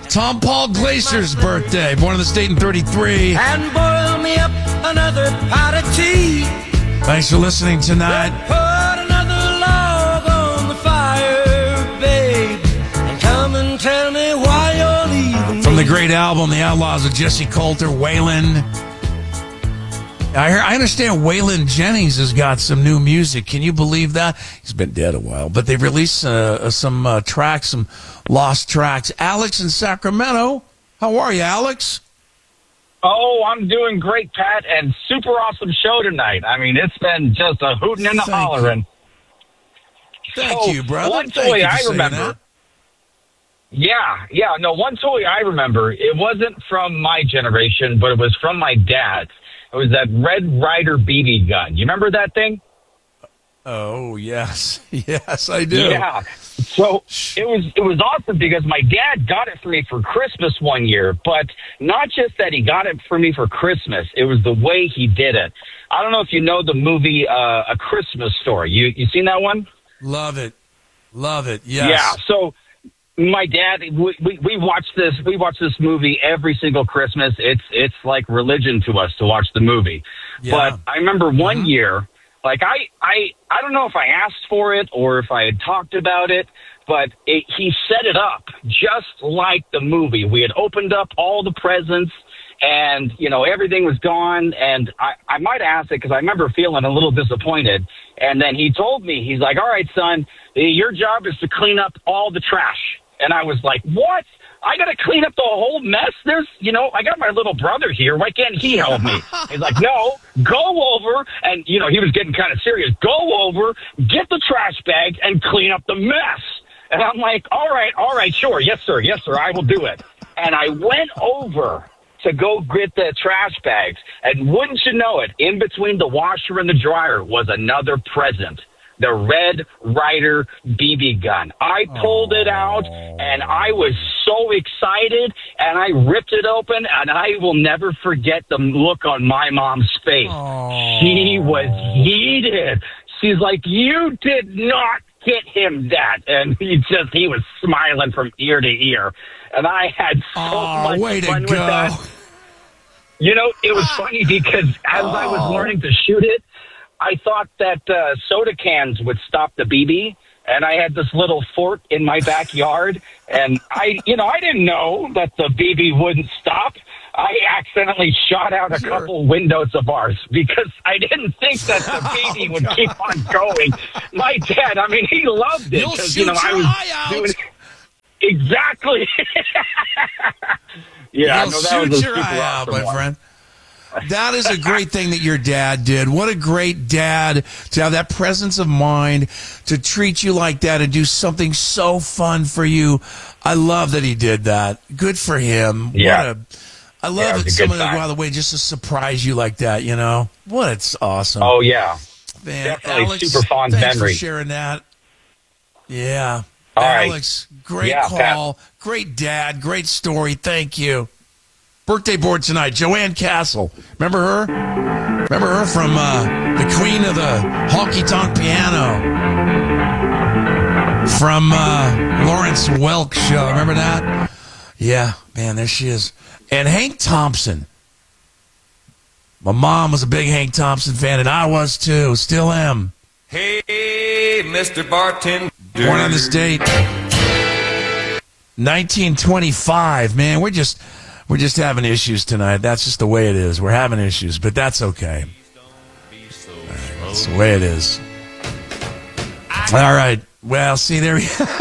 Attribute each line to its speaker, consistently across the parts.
Speaker 1: Tom Paul Glacier's birthday. Born in the state in 33.
Speaker 2: And boil me up another pot of tea.
Speaker 1: Thanks for listening tonight.
Speaker 2: Put another log on the fire, babe. And come and tell me why you're leaving
Speaker 1: From the
Speaker 2: me.
Speaker 1: great album, The Outlaws of Jesse Coulter, Waylon. I understand Waylon Jennings has got some new music. Can you believe that? He's been dead a while, but they've released some tracks, some lost tracks. Alex in Sacramento. How are you, Alex?
Speaker 3: Oh, I'm doing great, Pat, and super awesome show tonight. I mean, it's been just a hooting and a hollering.
Speaker 1: Thank you, brother.
Speaker 3: One
Speaker 1: Thank
Speaker 3: toy
Speaker 1: you for
Speaker 3: I
Speaker 1: saying
Speaker 3: remember.
Speaker 1: that.
Speaker 3: One toy I remember. It wasn't from my generation, but it was from my dad. It was that Red Ryder BB gun. You remember that thing?
Speaker 1: Oh, yes. Yes, I do.
Speaker 3: Yeah. So it was awesome because my dad got it for me for Christmas one year, but not just that he got it for me for Christmas. It was the way he did it. I don't know if you know the movie A Christmas Story. You seen that one?
Speaker 1: Love it. Love it. Yes.
Speaker 3: Yeah. So my dad, we watch this movie every single Christmas. It's like religion to us to watch the movie.
Speaker 1: Yeah.
Speaker 3: But I remember one year, like I don't know if I asked for it or if I had talked about it, but he set it up just like the movie. We had opened up all the presents and, everything was gone. And I might ask it because I remember feeling a little disappointed. And then he told me, he's like, all right, son, your job is to clean up all the trash. And I was like, what? I got to clean up the whole mess? I got my little brother here. Why can't he help me? He's like, no, go over. And, he was getting kind of serious. Go over, get the trash bag, and clean up the mess. And I'm like, all right, sure. Yes, sir, I will do it. And I went over to go get the trash bags. And wouldn't you know it, in between the washer and the dryer was another present. The Red Ryder BB gun. I pulled it out, and I was so excited, and I ripped it open, and I will never forget the look on my mom's face. She was heated. She's like, you did not get him that. And he was smiling from ear to ear. And I had so much fun with that. It was funny because as I was learning to shoot it, I thought that soda cans would stop the BB, and I had this little fort in my backyard, and I didn't know that the BB wouldn't stop. I accidentally shot out a couple windows of ours because I didn't think that the BB would keep on going. My dad, he loved it because I was doing it. Exactly. Yeah,
Speaker 1: You'll shoot your eye out, my friend. That is a great thing that your dad did. What a great dad to have that presence of mind to treat you like that and do something so fun for you. I love that he did that. Good for him.
Speaker 3: Yeah.
Speaker 1: I love it. Someone that go out of the way just to surprise you like that, What? It's awesome.
Speaker 3: Oh, yeah.
Speaker 1: Man,
Speaker 3: definitely
Speaker 1: Alex,
Speaker 3: super fond
Speaker 1: thanks
Speaker 3: memory.
Speaker 1: for sharing that. Yeah.
Speaker 3: All
Speaker 1: Alex,
Speaker 3: right.
Speaker 1: great call. Pat. Great dad. Great story. Thank you. Birthday board tonight, Joanne Castle. Remember her? Remember her from the queen of the honky-tonk piano from Lawrence Welk show. Remember that? Yeah, man, there she is. And Hank Thompson. My mom was a big Hank Thompson fan, and I was too. Still am.
Speaker 4: Hey, Mr. Bartender.
Speaker 1: Born on this date, 1925. Man, we're just having issues tonight. That's just the way it is. We're having issues, but that's okay. Right, that's the way it is. All right. Well, see there.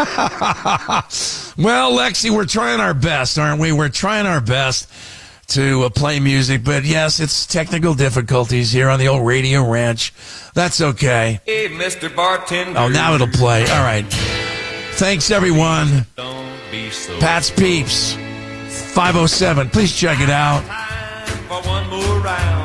Speaker 1: Well, Lexi, we're trying our best, aren't we? We're trying our best to play music, but yes, it's technical difficulties here on the old Radio Ranch. That's okay.
Speaker 4: Hey, Mr. Bartender.
Speaker 1: Oh, now it'll play. All right. Thanks, everyone.
Speaker 4: Don't be so
Speaker 1: Pat's Peeps. 507. Please check it out.
Speaker 4: for one more round.